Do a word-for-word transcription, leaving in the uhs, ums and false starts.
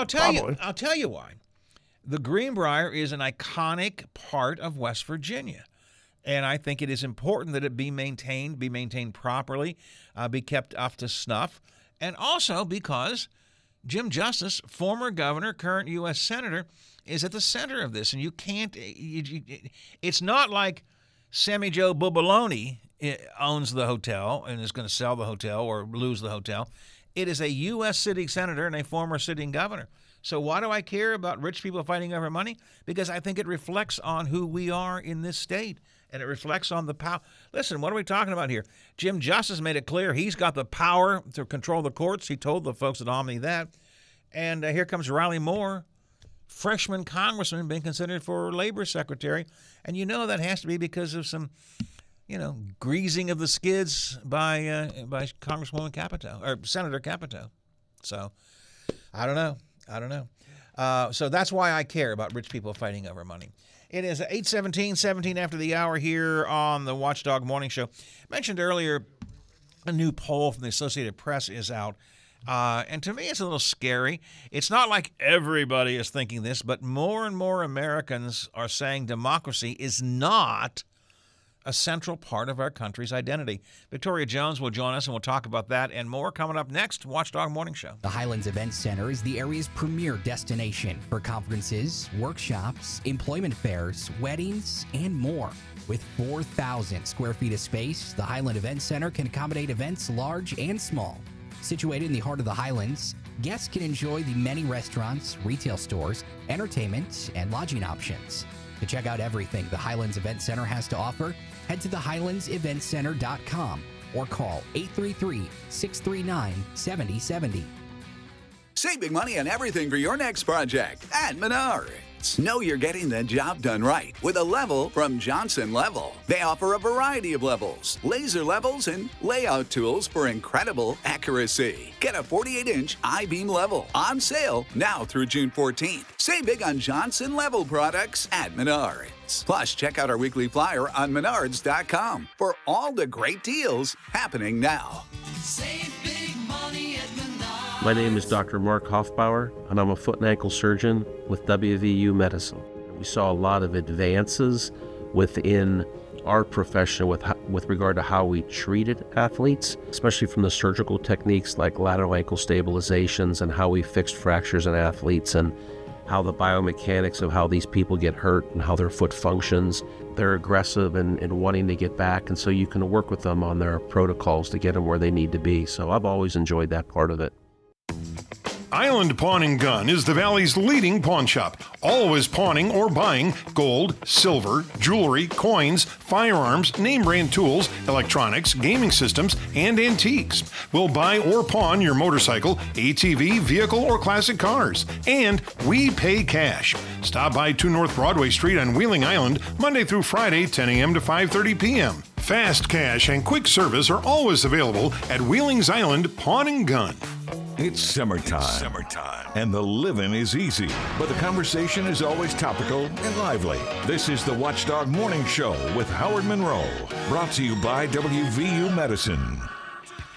I'll tell Probably. you. I'll tell you why. The Greenbrier is an iconic part of West Virginia. And I think it is important that it be maintained, be maintained properly, uh, be kept up to snuff. And also because Jim Justice, former governor, current U S senator, is at the center of this. And you can't, you, you, it's not like Sammy Joe Bubaloni owns the hotel and is going to sell the hotel or lose the hotel. It is a U S sitting senator and a former sitting governor. So why do I care about rich people fighting over money? Because I think it reflects on who we are in this state. And it reflects on the power. Listen, what are we talking about here? Jim Justice made it clear he's got the power to control the courts. He told the folks at Omni that. And uh, here comes Riley Moore, freshman congressman being considered for labor secretary. And you know that has to be because of some, you know, greasing of the skids by uh, by Congresswoman Capito, or Senator Capito. So I don't know. I don't know. Uh, so that's why I care about rich people fighting over money. It is eight seventeen, seventeen after the hour here on the Watchdog Morning Show. Mentioned earlier, a new poll from the Associated Press is out. Uh, and to me, it's a little scary. It's not like everybody is thinking this, but more and more Americans are saying democracy is not a central part of our country's identity. Victoria Jones will join us, and we'll talk about that and more coming up next. Watchdog Morning Show. The Highlands Event Center is the area's premier destination for conferences, workshops, employment fairs, weddings, and more. With four thousand square feet of space, the Highland Event Center can accommodate events large and small. Situated in the heart of the Highlands, guests can enjoy the many restaurants, retail stores, entertainment, and lodging options. To check out everything the Highlands Event Center has to offer, head to the highlands event center dot com or call eight three three, six three nine, seven zero seven zero. Save big money on everything for your next project at Menards. Know you're getting the job done right with a level from Johnson Level. They offer a variety of levels, laser levels, and layout tools for incredible accuracy. Get a forty-eight inch I-beam level on sale now through June fourteenth. Save big on Johnson Level products at Menards. Plus, check out our weekly flyer on menards dot com for all the great deals happening now. Save big money at Menards. My name is Doctor Mark Hoffbauer, and I'm a foot and ankle surgeon with W V U Medicine. We saw a lot of advances within our profession with with regard to how we treated athletes, especially from the surgical techniques like lateral ankle stabilizations and how we fixed fractures in athletes and how the biomechanics of how these people get hurt and how their foot functions. They're aggressive and, and wanting to get back, and so you can work with them on their protocols to get them where they need to be. So I've always enjoyed that part of it. Island Pawn and Gun is the Valley's leading pawn shop, always pawning or buying gold, silver, jewelry, coins, firearms, name brand tools, electronics, gaming systems, and antiques. We'll buy or pawn your motorcycle, A T V, vehicle, or classic cars. And we pay cash. Stop by two North Broadway Street on Wheeling Island, Monday through Friday, ten a.m. to five thirty p.m. Fast cash and quick service are always available at Wheeling's Island Pawn and Gun. It's summertime. Summertime. And the living is easy. But the conversation is always topical and lively. This is the Watchdog Morning Show with Howard Monroe. Brought to you by W V U Medicine.